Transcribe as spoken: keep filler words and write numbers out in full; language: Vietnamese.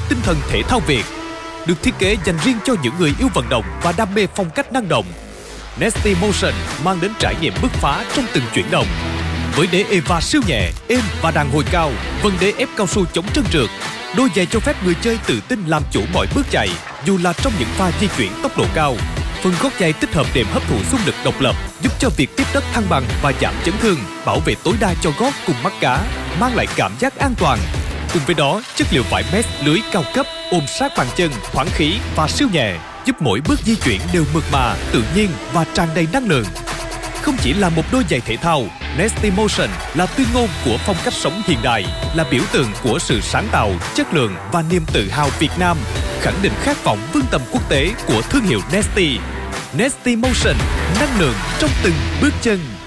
tinh thần thể thao Việt. Được thiết kế dành riêng cho những người yêu vận động và đam mê phong cách năng động. Nasty Motion mang đến trải nghiệm bứt phá trong từng chuyển động. Với đế Eva siêu nhẹ, êm và đàn hồi cao, vân đế ép cao su chống trơn trượt. Đôi giày cho phép người chơi tự tin làm chủ mọi bước chạy, dù là trong những pha di chuyển tốc độ cao. Phần gót giày tích hợp đệm hấp thụ xung lực độc lập, giúp cho việc tiếp đất thăng bằng và giảm chấn thương, bảo vệ tối đa cho gót cùng mắt cá, mang lại cảm giác an toàn. Cùng với đó, chất liệu vải mesh lưới cao cấp, ôm sát bàn chân, thoáng khí và siêu nhẹ, giúp mỗi bước di chuyển đều mượt mà, tự nhiên và tràn đầy năng lượng. Không chỉ là một đôi giày thể thao, Nasty Motion là tuyên ngôn của phong cách sống hiện đại, là biểu tượng của sự sáng tạo, chất lượng và niềm tự hào Việt Nam, khẳng định khát vọng vươn tầm quốc tế của thương hiệu Nasty. Nasty Motion, năng lượng trong từng bước chân.